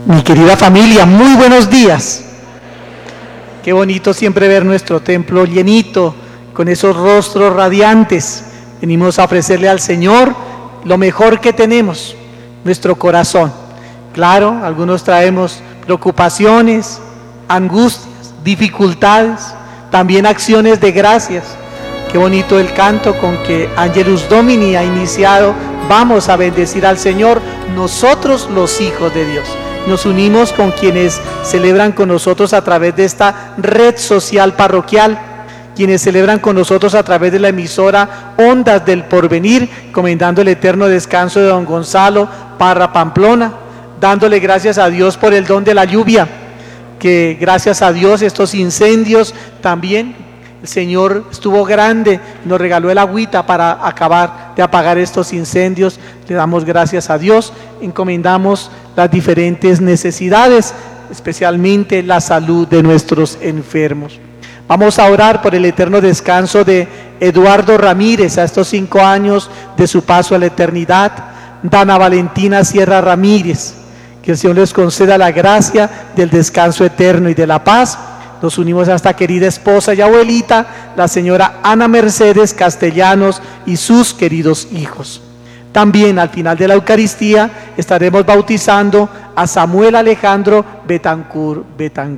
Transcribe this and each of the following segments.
Mi querida familia, muy buenos días. Qué bonito siempre ver nuestro templo llenito, con esos rostros radiantes. Venimos a ofrecerle al Señor lo mejor que tenemos, nuestro corazón. Claro, algunos traemos preocupaciones, angustias, dificultades, también acciones de gracias. Qué bonito el canto con que Angelus Domini ha iniciado. Vamos a bendecir al Señor, nosotros los hijos de Dios. Nos unimos con quienes celebran con nosotros a través de esta red social parroquial, quienes celebran con nosotros a través de la emisora Ondas del Porvenir, comendando el eterno descanso de don Gonzalo Parra Pamplona, dándole gracias a Dios por el don de la lluvia, que gracias a Dios estos incendios también, el Señor estuvo grande, nos regaló el agüita para acabar de apagar estos incendios. Le damos gracias a Dios, encomendamos las diferentes necesidades, especialmente la salud de nuestros enfermos. Vamos a orar por el eterno descanso de Eduardo Ramírez, a estos 5 años de su paso a la eternidad. Dana Valentina Sierra Ramírez, que el Señor les conceda la gracia del descanso eterno y de la paz. Nos unimos a esta querida esposa y abuelita, la señora Ana Mercedes Castellanos y sus queridos hijos. También al final de la Eucaristía estaremos bautizando a Samuel Alejandro Betancourt.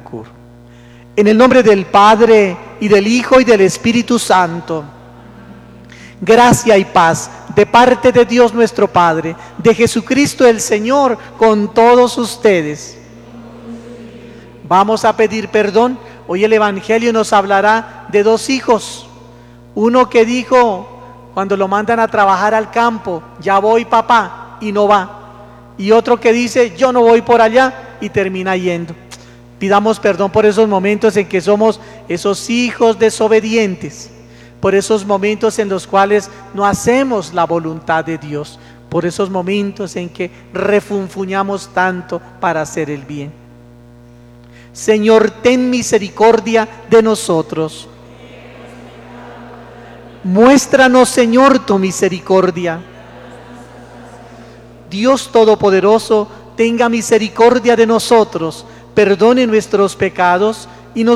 En el nombre del Padre, y del Hijo, y del Espíritu Santo. Gracia y paz de parte de Dios nuestro Padre, de Jesucristo el Señor, con todos ustedes. Vamos a pedir perdón. Hoy el Evangelio nos hablará de 2 hijos. Uno que dijo, cuando lo mandan a trabajar al campo, ya voy papá, y no va. Y otro que dice, yo no voy por allá, y termina yendo. Pidamos perdón por esos momentos en que somos esos hijos desobedientes, por esos momentos en los cuales no hacemos la voluntad de Dios, por esos momentos en que refunfuñamos tanto para hacer el bien. Señor, ten misericordia de nosotros. Muéstranos, Señor, tu misericordia. Dios Todopoderoso, tenga misericordia de nosotros, perdone nuestros pecados